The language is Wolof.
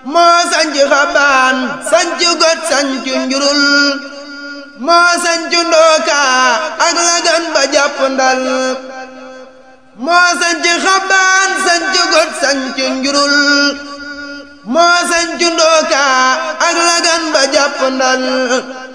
moo sanc xabaan sanc got sanc njurul moo sanc ndooka ak lagan ba jàpp ndal moo sanc xabaan sanc got sanc njurul moo sanc ndooka ak lagan ba jàpp ndal